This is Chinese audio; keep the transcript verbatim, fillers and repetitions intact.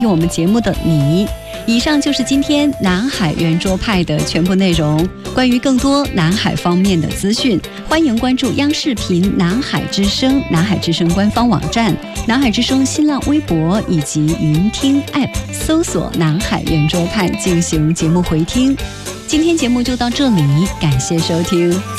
我们节目的你。以上就是今天南海圆桌派的全部内容。关于更多南海方面的资讯，欢迎关注央视频南海之声、南海之声官方网站、南海之声新浪微博以及云听 App， 搜索南海圆桌派进行节目回听。今天节目就到这里，感谢收听。